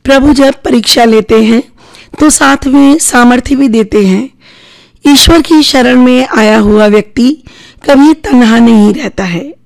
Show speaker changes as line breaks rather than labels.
प्रभु जब परीक्षा लेते हैं तो साथ में सामर्थ्य भी देते हैं। ईश्वर की शरण में आया हुआ व्यक्ति कभी तन्हा नहीं रहता है।